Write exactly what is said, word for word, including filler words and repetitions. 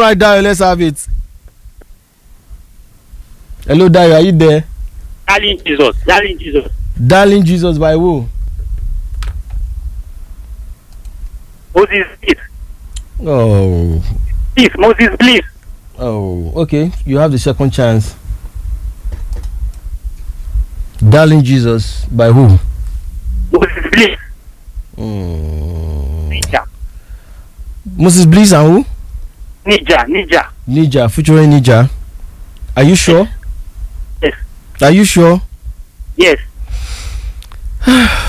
right, Dayo, let's have it. Hello, Dayo, are you there? Darling Jesus. Darling Jesus. Darling Jesus by who? Moses, please. Oh. Please, Moses, please. Oh, okay. You have the second chance. Darling Jesus by who? Moses, please. Mm. Ninja. Moses Bliss and who? Ninja. Ninja. Ninja, featuring Ninja. Are you sure? Yes. Are you sure? Yes.